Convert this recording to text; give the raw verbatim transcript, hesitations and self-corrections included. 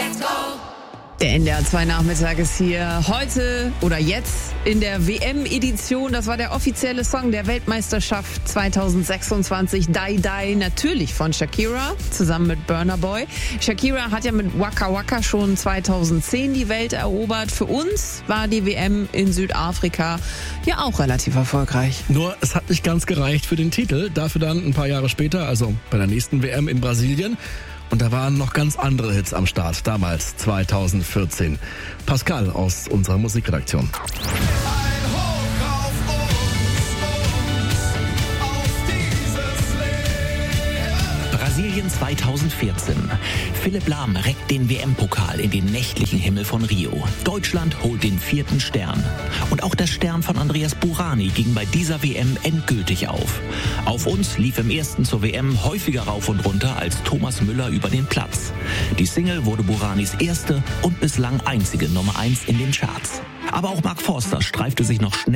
Der N D R zwei Nachmittag ist hier heute oder jetzt in der W M-Edition. Das war der offizielle Song der Weltmeisterschaft zweitausendsechsundzwanzig, Die Die, natürlich von Shakira, zusammen mit Burna Boy. Shakira hat ja mit Waka Waka schon zweitausendzehn die Welt erobert. Für uns war die W M in Südafrika ja auch relativ erfolgreich. Nur, es hat nicht ganz gereicht für den Titel. Dafür dann ein paar Jahre später, also bei der nächsten W M in Brasilien. Und da waren noch ganz andere Hits am Start, damals zweitausendvierzehn. Pascal aus unserer Musikredaktion. Brasilien zweitausendvierzehn. Philipp Lahm reckt den W M-Pokal in den nächtlichen Himmel von Rio. Deutschland holt den vierten Stern. Und auch der Stern von Andreas Burani ging bei dieser W M endgültig auf. Auf uns lief im ersten zur W M häufiger rauf und runter als Thomas Müller über den Platz. Die Single wurde Buranis erste und bislang einzige Nummer eins in den Charts. Aber auch Mark Forster streifte sich noch schnell